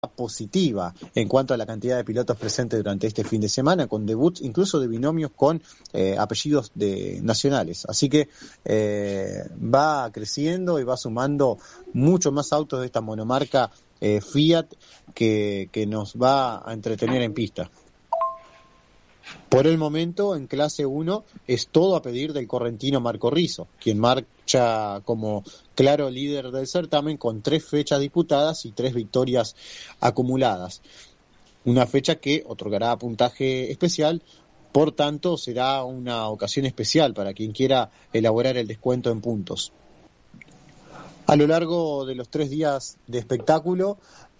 positiva en cuanto a la cantidad de pilotos presentes durante este fin de semana, con debuts incluso de binomios con apellidos nacionales. Así que va creciendo y va sumando mucho más autos de esta monomarca Fiat que nos va a entretener en pista. Por el momento, en clase 1, es todo a pedir del correntino Marco Rizzo, quien marcha como claro líder del certamen con 3 fechas disputadas y 3 victorias acumuladas. Una fecha que otorgará puntaje especial, por tanto, será una ocasión especial para quien quiera elaborar el descuento en puntos. A lo largo de los 3 días de espectáculo,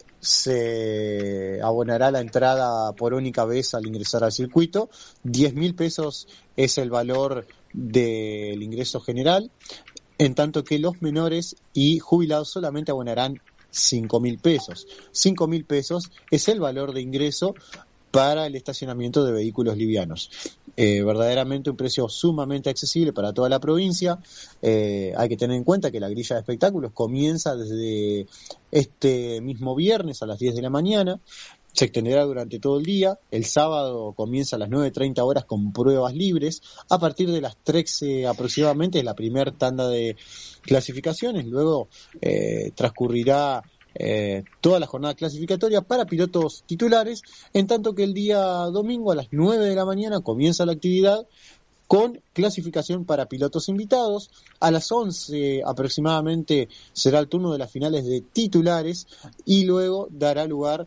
se abonará la entrada por única vez al ingresar al circuito. 10.000 pesos es el valor del ingreso general, en tanto que los menores y jubilados solamente abonarán 5.000 pesos. 5.000 pesos es el valor de ingreso para el estacionamiento de vehículos livianos. Verdaderamente un precio sumamente accesible para toda la provincia. Hay que tener en cuenta que la grilla de espectáculos comienza desde este mismo viernes a las 10 de la mañana, se extenderá durante todo el día. El sábado comienza a las 9:30 horas con pruebas libres. A partir de las 13 aproximadamente es la primera tanda de clasificaciones, luego transcurrirá toda la jornada clasificatoria para pilotos titulares, en tanto que el día domingo a las 9 de la mañana comienza la actividad con clasificación para pilotos invitados. A las 11 aproximadamente será el turno de las finales de titulares y luego dará lugar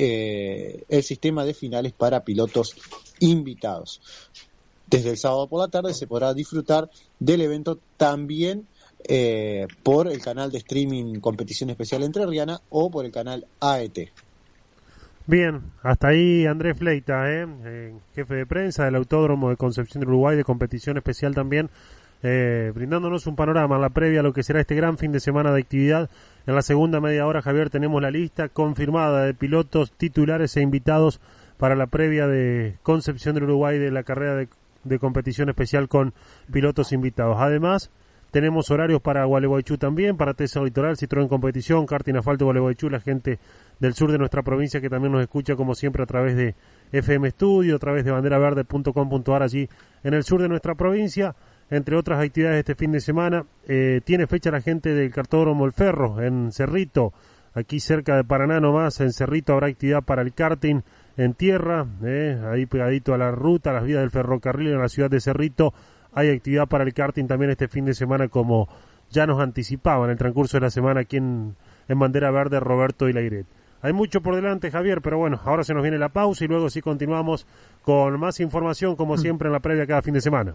el sistema de finales para pilotos invitados. Desde el sábado por la tarde se podrá disfrutar del evento también por el canal de streaming Competición Especial Entrerriana o por el canal AET. Bien, hasta ahí Andrés Fleita, jefe de prensa del Autódromo de Concepción del Uruguay, de Competición Especial también, brindándonos un panorama en la previa a lo que será este gran fin de semana de actividad. En la segunda media hora, Javier, tenemos la lista confirmada de pilotos titulares e invitados para la previa de Concepción del Uruguay de la carrera de Competición Especial con pilotos invitados. Además, tenemos horarios para Gualeguaychú también, para TESA Litoral, Citroën Competición, Karting Asfalto Gualeguaychú, la gente del sur de nuestra provincia que también nos escucha como siempre a través de FM Studio, a través de banderaverde.com.ar allí en el sur de nuestra provincia, entre otras actividades este fin de semana. Tiene fecha la gente del Cartódromo El Ferro en Cerrito, aquí cerca de Paraná nomás. En Cerrito habrá actividad para el karting en tierra, ahí pegadito a la ruta, a las vías del ferrocarril en la ciudad de Cerrito. Hay actividad para el karting también este fin de semana, como ya nos anticipaba en el transcurso de la semana aquí en Bandera Verde Roberto Ilairet. Hay mucho por delante, Javier, pero bueno, ahora se nos viene la pausa y luego sí continuamos con más información, como siempre en la previa cada fin de semana.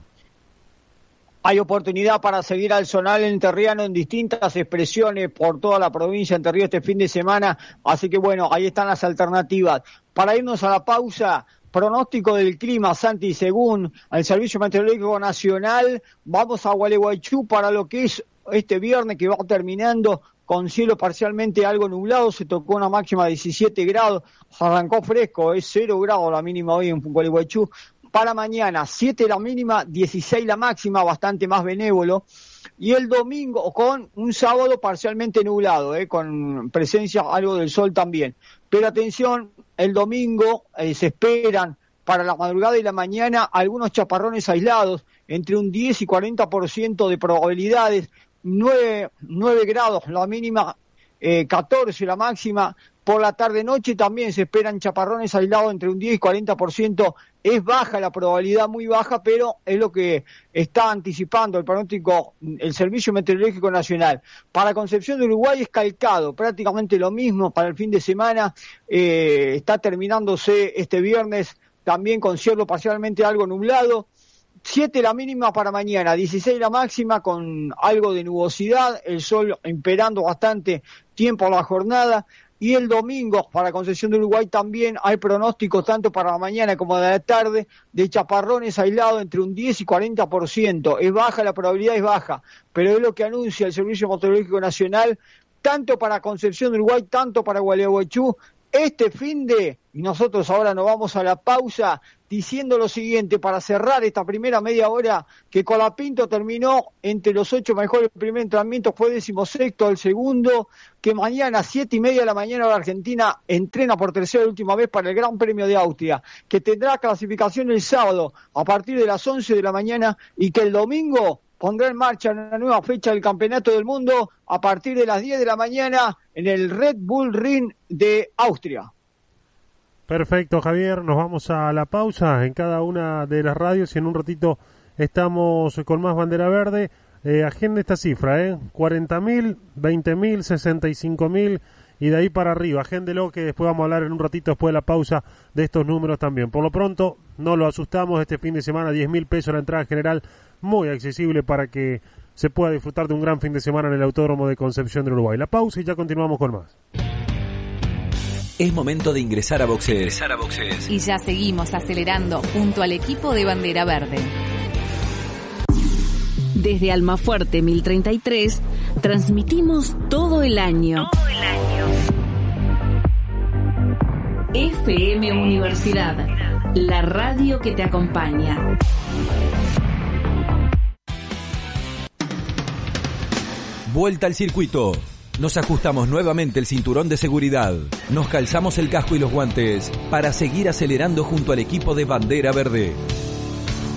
Hay oportunidad para seguir al zonal entrerriano en distintas expresiones por toda la provincia de Entre Ríos este fin de semana, así que bueno, ahí están las alternativas. Para irnos a la pausa, pronóstico del clima, Santi, según el Servicio Meteorológico Nacional, vamos a Gualeguaychú para lo que es este viernes que va terminando con cielo parcialmente algo nublado. Se tocó una máxima de 17 grados, se arrancó fresco, es 0 grados la mínima hoy en Gualeguaychú. Para mañana, 7 la mínima, 16 la máxima, bastante más benévolo. Y el domingo, con un sábado parcialmente nublado, con presencia algo del sol también. Pero atención, el domingo se esperan para la madrugada y la mañana algunos chaparrones aislados, entre un 10 y 40% de probabilidades, 9 grados la mínima, 14 la máxima. Por la tarde-noche también se esperan chaparrones aislados entre un 10 y 40%. Es baja la probabilidad, muy baja, pero es lo que está anticipando el pronóstico, el Servicio Meteorológico Nacional. Para Concepción de Uruguay es calcado, prácticamente lo mismo para el fin de semana. Está terminándose este viernes también con cielo parcialmente algo nublado. 7 la mínima para mañana, 16 la máxima con algo de nubosidad, el sol imperando bastante tiempo a la jornada. Y el domingo para Concepción de Uruguay también hay pronósticos tanto para la mañana como de la tarde de chaparrones aislados entre un 10 y 40%. Es baja, la probabilidad es baja, pero es lo que anuncia el Servicio Meteorológico Nacional, tanto para Concepción de Uruguay, tanto para Gualeguaychú. Este fin de Y nosotros ahora nos vamos a la pausa diciendo lo siguiente, para cerrar esta primera media hora, que Colapinto terminó entre los 8 mejores. El primer entrenamiento fue 16º, el segundo, que mañana 7:30 de la mañana la Argentina entrena por tercera y última vez para el Gran Premio de Austria, que tendrá clasificación el sábado a partir de las 11 de la mañana y que el domingo pondrá en marcha una nueva fecha del Campeonato del Mundo a partir de las 10 de la mañana en el Red Bull Ring de Austria. Perfecto, Javier, nos vamos a la pausa en cada una de las radios y en un ratito estamos con más Bandera Verde. Agenda esta cifra, 40.000, 20.000, 65.000 y de ahí para arriba. Agéndelo, que después vamos a hablar en un ratito después de la pausa de estos números también. Por lo pronto, no lo asustamos, este fin de semana 10.000 pesos la entrada general, muy accesible para que se pueda disfrutar de un gran fin de semana en el Autódromo de Concepción del Uruguay. La pausa y ya continuamos con más. Es momento de ingresar a boxes. Y ya seguimos acelerando junto al equipo de Bandera Verde. Desde Almafuerte 1033 transmitimos todo el año. FM Universidad, la radio que te acompaña. Vuelta al circuito. Nos ajustamos nuevamente el cinturón de seguridad. Nos calzamos el casco y los guantes para seguir acelerando junto al equipo de Bandera Verde.